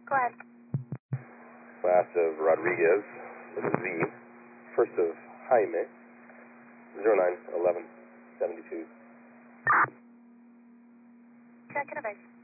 Go ahead. Last of Rodriguez with a Z. First of Jaime. 091172. Check it, base.